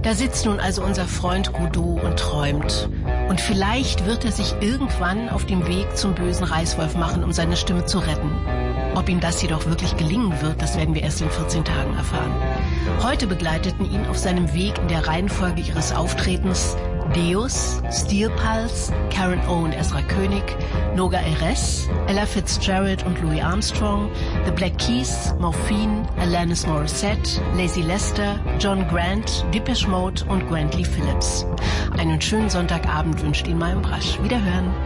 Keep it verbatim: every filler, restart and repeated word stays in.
Da sitzt nun also unser Freund Godot und träumt. Und vielleicht wird er sich irgendwann auf dem Weg zum bösen Reißwolf machen, um seine Stimme zu retten. Ob ihm das jedoch wirklich gelingen wird, das werden wir erst in vierzehn Tagen erfahren. Heute begleiteten ihn auf seinem Weg in der Reihenfolge ihres Auftretens Deus, Steel Pulse, Karen O und Ezra König, Noga Erez, Ella Fitzgerald und Louis Armstrong, The Black Keys, Morphine, Alanis Morissette, Lazy Lester, John Grant, Depeche Mode und Gwendolyn Phillips. Einen schönen Sonntagabend wünscht Ihnen Marion Brasch. Wiederhören.